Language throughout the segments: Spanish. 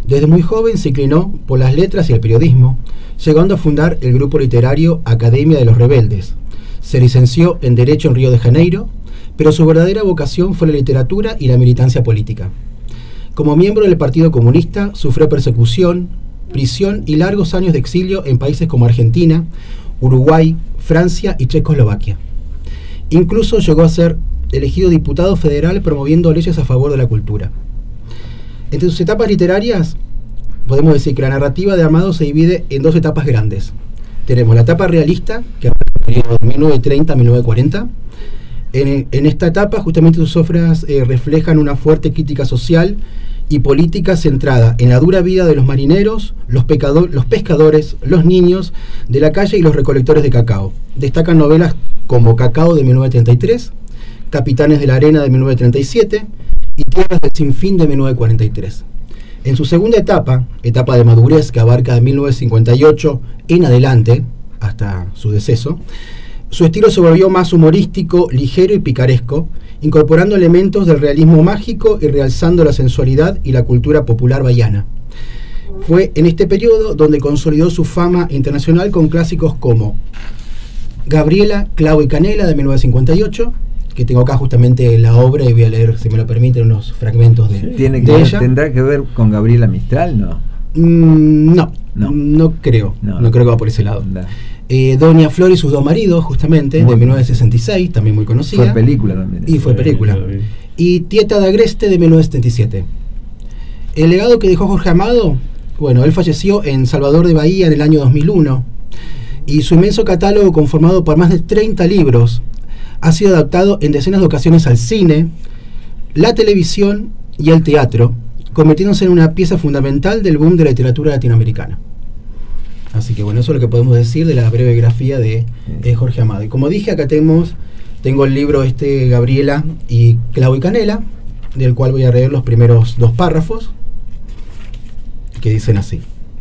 Desde muy joven se inclinó por las letras y el periodismo, llegando a fundar el grupo literario Academia de los Rebeldes. Se licenció en Derecho en Río de Janeiro, pero su verdadera vocación fue la literatura y la militancia política. Como miembro del Partido Comunista, sufrió persecución, prisión y largos años de exilio en países como Argentina, Uruguay, Francia y Checoslovaquia. Incluso llegó a ser elegido diputado federal promoviendo leyes a favor de la cultura. Entre sus etapas literarias, podemos decir que la narrativa de Amado se divide en dos etapas grandes. Tenemos la etapa realista, que abarca el periodo de 1930 a 1940. En esta etapa, justamente sus obras reflejan una fuerte crítica social y política centrada en la dura vida de los marineros, los pescadores, los niños de la calle y los recolectores de cacao. Destacan novelas como Cacao de 1933, Capitanes de la Arena de 1937 y Tierras del Sinfín de 1943. En su segunda etapa de madurez que abarca de 1958 en adelante, hasta su deceso, su estilo se volvió más humorístico, ligero y picaresco, incorporando elementos del realismo mágico y realzando la sensualidad y la cultura popular bahiana. Fue en este periodo donde consolidó su fama internacional con clásicos como Gabriela, Clavo y Canela de 1958, que tengo acá justamente la obra y voy a leer, si me lo permiten, unos fragmentos de ella. ¿Tendrá que ver con Gabriela Mistral, no? No creo que va por ese lado. Doña Flor y sus dos maridos, justamente, de 1966, también muy conocida. Fue película también. Y fue película. Y Tieta de Agreste de 1977. El legado que dejó Jorge Amado, bueno, él falleció en Salvador de Bahía en el año 2001, y su inmenso catálogo, conformado por más de 30 libros, ha sido adaptado en decenas de ocasiones al cine, la televisión y el teatro, convirtiéndose en una pieza fundamental del boom de la literatura latinoamericana. Así que bueno, eso es lo que podemos decir de la breve biografía de Jorge Amado. Y como dije, acá tengo el libro Gabriela y Clavo y Canela, del cual voy a leer los primeros dos párrafos, que dicen así.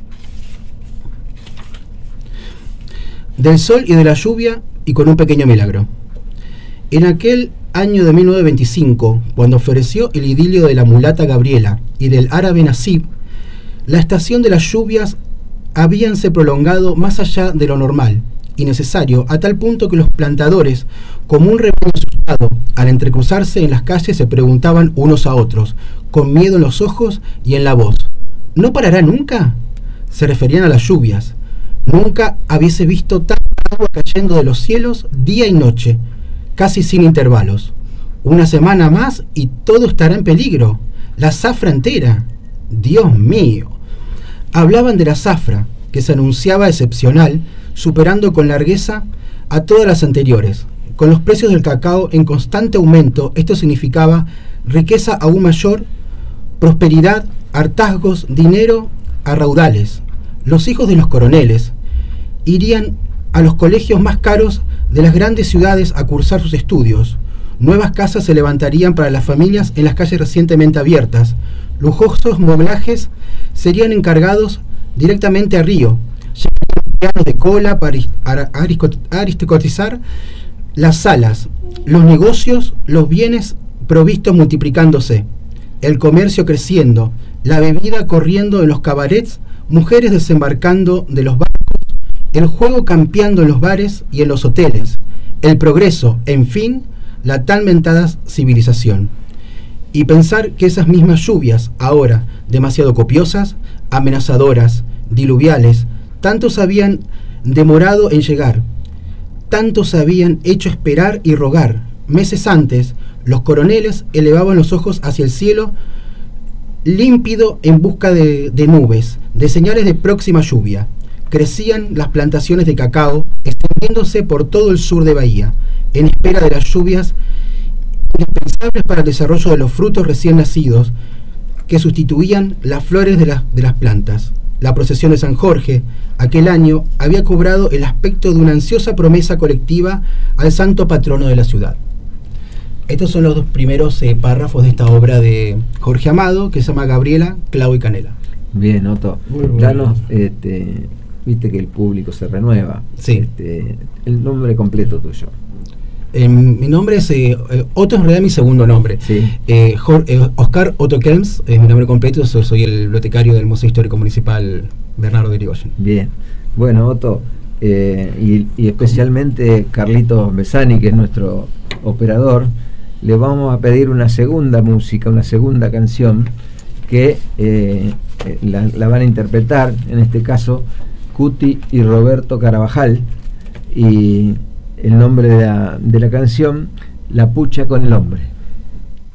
Del sol y de la lluvia y con un pequeño milagro. En aquel año de 1925, cuando floreció el idilio de la mulata Gabriela y del árabe Nasib, la estación de las lluvias habíanse prolongado más allá de lo normal y necesario, a tal punto que los plantadores, como un rebaño asustado, al entrecruzarse en las calles se preguntaban unos a otros, con miedo en los ojos y en la voz: ¿no parará nunca? Se referían a las lluvias. Nunca hubiese visto tanta agua cayendo de los cielos día y noche, casi sin intervalos. Una semana más y todo estará en peligro. La zafra entera. Dios mío. Hablaban de la zafra, que se anunciaba excepcional, superando con largueza a todas las anteriores. Con los precios del cacao en constante aumento, esto significaba riqueza aún mayor, prosperidad, hartazgos, dinero a raudales. Los hijos de los coroneles irían a los colegios más caros de las grandes ciudades a cursar sus estudios. Nuevas casas se levantarían para las familias en las calles recientemente abiertas. Lujosos moblajes serían encargados directamente a Río. Llegarían pianos de cola para aristocratizar las salas, los negocios, los bienes provistos multiplicándose, el comercio creciendo, la bebida corriendo en los cabarets, mujeres desembarcando de los barcos, el juego campeando en los bares y en los hoteles, el progreso, en fin, la tan mentada civilización. Y pensar que esas mismas lluvias, ahora demasiado copiosas, amenazadoras, diluviales, tantos habían demorado en llegar, tantos habían hecho esperar y rogar. Meses antes, los coroneles elevaban los ojos hacia el cielo límpido en busca de nubes, de señales de próxima lluvia. Crecían las plantaciones de cacao, extendiéndose por todo el sur de Bahía, en espera de las lluvias indispensables para el desarrollo de los frutos recién nacidos que sustituían las flores de las plantas. La procesión de San Jorge, aquel año, había cobrado el aspecto de una ansiosa promesa colectiva al santo patrono de la ciudad. Estos son los dos primeros párrafos de esta obra de Jorge Amado, que se llama Gabriela, Clavo y Canela. Bien, Otto. Danos, viste que el público se renueva. Sí. El nombre completo tuyo. Mi nombre es Otto, en realidad mi segundo nombre. Sí. Oscar Otto Kelms es mi nombre completo. Soy el bibliotecario del Museo Histórico Municipal Bernardo de Irigoyen. Bien. Bueno, Otto, y especialmente Carlitos Besani, que es nuestro operador, le vamos a pedir una segunda música, una segunda canción que la van a interpretar, en este caso, Cuti y Roberto Carabajal, y el nombre de la canción, La Pucha con el Hombre.